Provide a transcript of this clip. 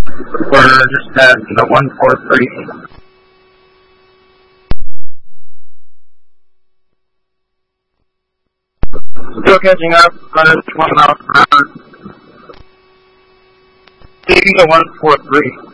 We're just at the 143. Still catching up, under 20 miles per hour. Leaving the 143.